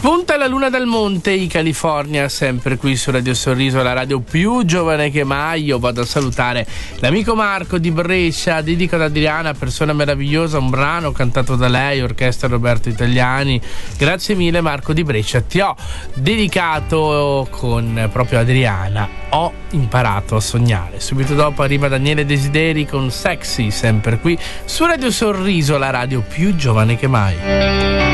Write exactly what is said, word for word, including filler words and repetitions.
Spunta la luna dal monte, i California, sempre qui su Radio Sorriso, la radio più giovane che mai. Io vado a salutare l'amico Marco di Brescia, dedico ad Adriana, persona meravigliosa, un brano cantato da lei, orchestra Roberto Italiani. Grazie mille Marco di Brescia, ti ho dedicato con proprio Adriana, ho imparato a sognare. Subito dopo arriva Daniele Desideri con Sexy, sempre qui su Radio Sorriso, la radio più giovane che mai.